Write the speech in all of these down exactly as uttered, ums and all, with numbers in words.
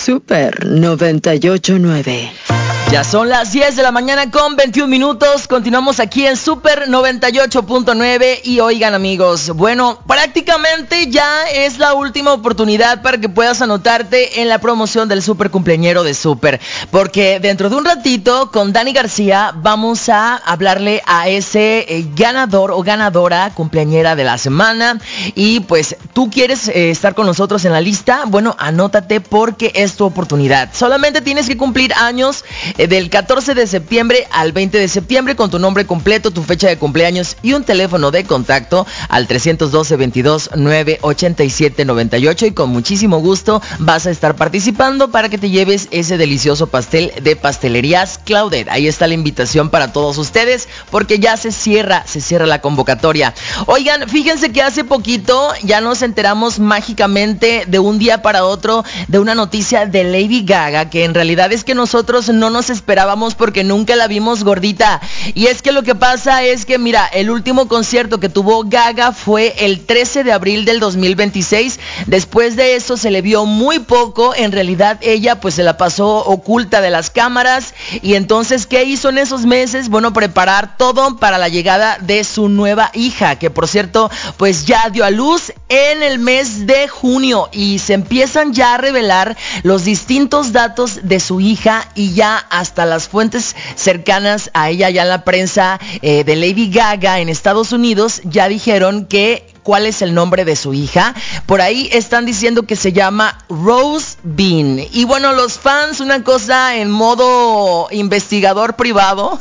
Super noventa y ocho punto nueve. Ya son las diez de la mañana con veintiún minutos. Continuamos aquí en Super noventa y ocho punto nueve. Y oigan, amigos, bueno, prácticamente ya es la última oportunidad para que puedas anotarte en la promoción del Super Cumpleañero de Super. Porque dentro de un ratito, con Dani García, vamos a hablarle a ese eh, ganador o ganadora cumpleañera de la semana. Y pues, ¿tú quieres eh, estar con nosotros en la lista? Bueno, anótate porque es tu oportunidad. Solamente tienes que cumplir años del catorce de septiembre al veinte de septiembre con tu nombre completo, tu fecha de cumpleaños y un teléfono de contacto al tres uno dos, veintidós, nueve ochenta y siete noventa y ocho, y con muchísimo gusto vas a estar participando para que te lleves ese delicioso pastel de Pastelerías Claudet. Ahí está la invitación para todos ustedes porque ya se cierra, se cierra la convocatoria. Oigan, fíjense que hace poquito ya nos enteramos mágicamente de un día para otro de una noticia de Lady Gaga, que en realidad es que nosotros no nos esperábamos porque nunca la vimos gordita. Y es que lo que pasa es que, mira, el último concierto que tuvo Gaga fue el trece de abril del dos mil veintiséis. Después de eso se le vio muy poco. En realidad ella pues se la pasó oculta de las cámaras. Y entonces, ¿qué hizo en esos meses? Bueno, preparar todo para la llegada de su nueva hija, que por cierto pues ya dio a luz en el mes de junio. Y se empiezan ya a revelar los distintos datos de su hija, y ya hasta las fuentes cercanas a ella, ya en la prensa eh, de Lady Gaga en Estados Unidos, ya dijeron que cuál es el nombre de su hija. Por ahí están diciendo que se llama Rose Bean. Y bueno, los fans, una cosa en modo investigador privado,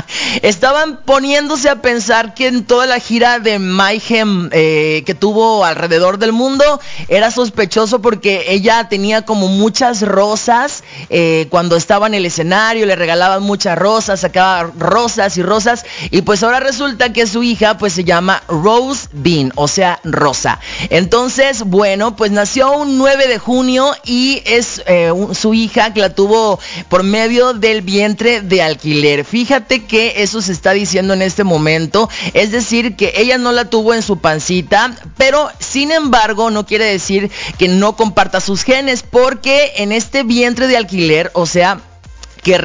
estaban poniéndose a pensar que en toda la gira de Mayhem eh, que tuvo alrededor del mundo, era sospechoso porque ella tenía como muchas rosas eh, cuando estaba en el escenario, le regalaban muchas rosas, sacaba rosas y rosas, y pues ahora resulta que su hija pues se llama Rose Bean, o sea, Rosa. Entonces, bueno, pues nació un nueve de junio y es eh, un, su hija que la tuvo por medio del vientre de alquiler. Fíjate que eso se está diciendo en este momento, es decir, que ella no la tuvo en su pancita, pero sin embargo no quiere decir que no comparta sus genes, porque en este vientre de alquiler, o sea,